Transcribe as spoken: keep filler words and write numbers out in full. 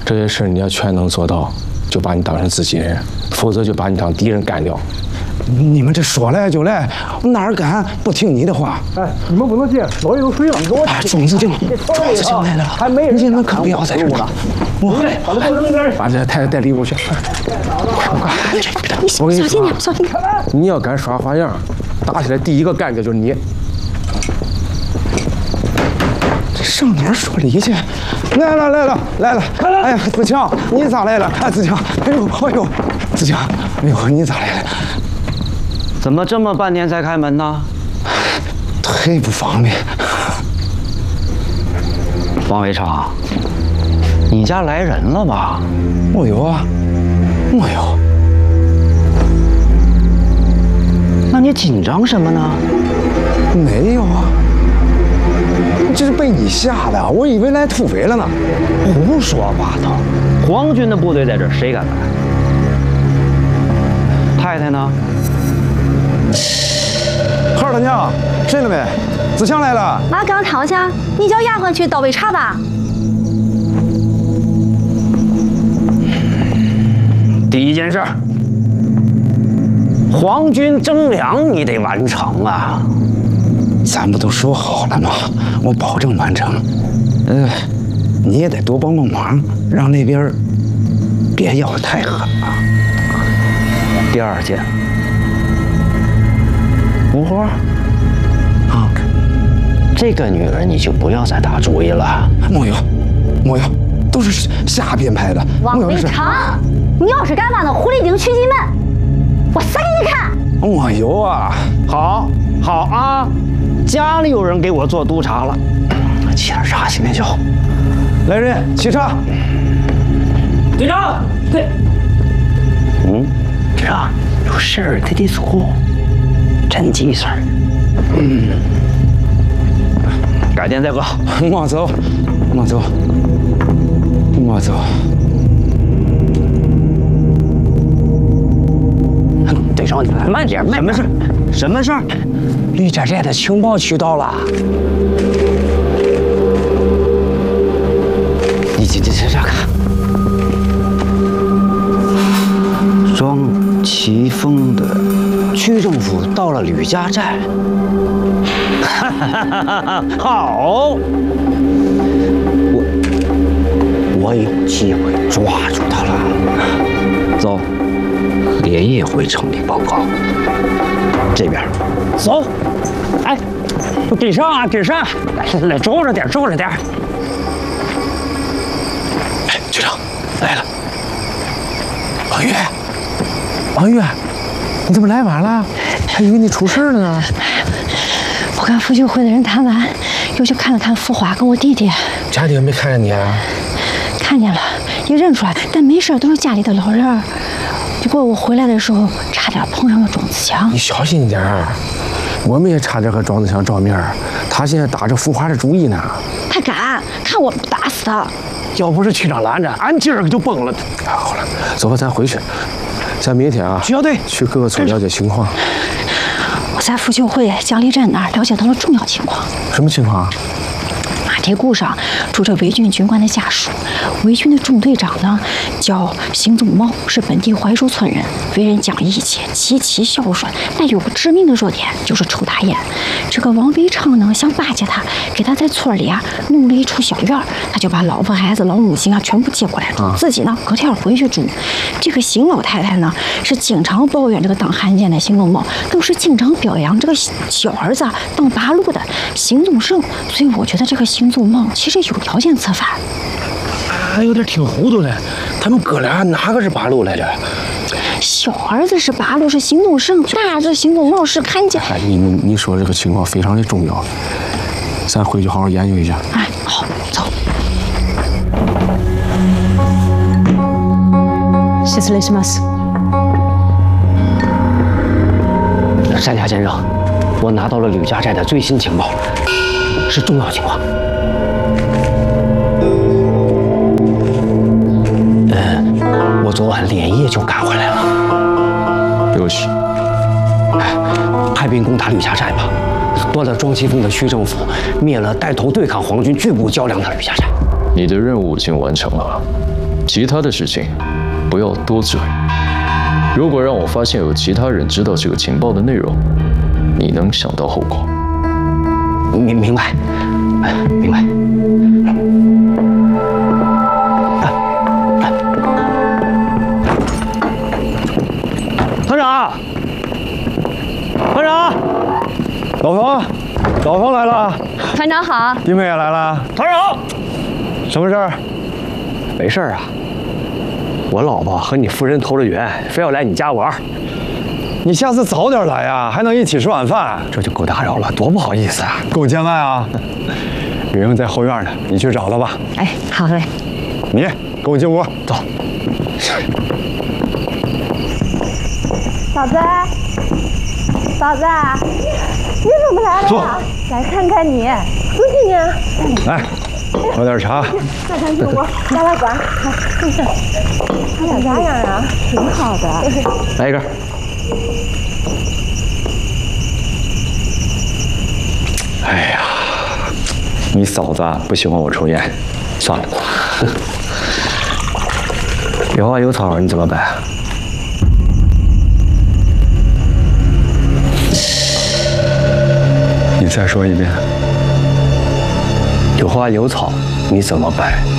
这些事你要全能做到，就把你当成自己人；否则就把你当敌人干掉。 你们这说来就来，我哪儿敢不听你的话？ 哎，你们不能进，老爷都睡了。你给我哎，钟子静，钟子静来了， 还没人， 你们可不要在这儿。 我把他放那边， 把这太太带里屋去。我跟你说， 小心点，小心点。 你要敢耍花样，打起来第一个干掉就是你。 这上哪儿说理去？来了来了来了！哎呀，子强，你咋来了？哎，子强，哎呦哎呦，子强，哎呦，你咋来了？ 怎么这么半天才开门呢？ 忒不方便。 王维昌，你家来人了吧？ 没有啊，没有。 那你紧张什么呢？ 没有啊，这是被你吓的，我以为来土匪了呢。 胡说八道！皇军的部队在这儿，谁敢来？太太呢？ 孩儿他娘，睡了没？子强来了。 妈刚躺下，你叫丫鬟去倒杯茶吧。 第一件事，皇军征粮你得完成啊！ 咱不都说好了吗？我保证完成。呃，你也得多帮帮忙，让那边别要得太狠了。 第二件，吴花啊，这个女人你就不要再打主意了。 没有，没有，都是瞎编排的。 王维昌，你要是敢把那狐狸精娶进门，我死给你看！ 没有啊， 好，好啊，家里有人给我做督察了，沏点茶，行不行？ 来人，沏茶。 队长，对，嗯，这有事儿他得说，真急事儿。嗯，改天再喝。 我走，我走，我走。 队长，你慢点，慢点。什么事？什么事儿？吕家寨的情报取到了。你这这这这看。庄奇峰的区政府到了吕家寨。哈哈哈哈哈！好，我我有机会抓住他了。走。连夜回城里报告。这边，走。哎，跟上啊，跟上！来来，周着点，周着点。 哎，局长来了。王月，王月，你怎么来晚了？还以为你出事了呢。 我跟妇救会的人谈完，又去看了看富华跟我弟弟。 家里没看见你啊？ 看见了，也认出来，但没事，都是家里的老人。不过我回来的时候，差点碰上了庄子强。 你小心一点，我们也差点和庄子强照面，他现在打着富华的主意呢。 他敢，看我打死他！ 要不是区长拦着，俺今儿个就崩了。好了，走吧，咱回去。咱明天啊， 需要队去各个村了解情况。 我在妇救会江离镇那儿了解到了重要情况。 什么情况啊？ 马蹄固上住着伪军军官的家属，伪军的中队长呢叫邢宗茂，是本地槐树村人，为人讲义气，极其孝顺，但有个致命的弱点，就是抽大烟。这个王维昌呢想巴结他，给他在村里啊弄了一处小院，他就把老婆孩子老母亲啊全部接过来住，啊、自己呢隔天回去住。这个邢老太太呢是经常抱怨这个当汉奸的邢宗茂，都是经常表扬这个小儿子当八路的邢宗盛，所以我觉得这个邢宗茂其实有条件策反。 还有点挺糊涂的，他们哥俩哪个是八路来着？ 小儿子是八路，是邢宗盛；大儿子邢宗茂是汉奸。 哎，你你你说这个情况非常的重要，咱回去好好研究一下。 哎，好，走。 失礼します。 山下先生，我拿到了吕家寨的最新情报，是重要情况。嗯，我昨晚连夜就赶回来了。 对不起。 哎，派兵攻打吕家寨吧，夺了庄奇峰的区政府，灭了带头对抗皇军拒不较量的吕家寨。 你的任务已经完成了， 其他的事情不要多嘴。如果让我发现有其他人知道这个情报的内容，你能想到后果。 明明白，明白。 团长，团长，老冯，老冯来了。 团长好。 弟妹也来了。团长，什么事儿？ 没事啊，我老婆和你夫人投了缘，非要来你家玩。 你下次早点来呀，还能一起吃晚饭。 这就够打扰了，多不好意思啊！ 给我见外啊！雨莹在后院呢，你去找她吧。 哎，好嘞。 你跟我进屋走。 嫂子，嫂子，你怎么来了呀？来看看你，多谢你啊！ 来，喝点茶。 那咱进屋，加把管。他俩咋样啊？挺好的。 来一根。 哎呀，你嫂子不喜欢我抽烟，算了。 有花有草，你怎么办？ 你再说一遍。 有花有草，你怎么办？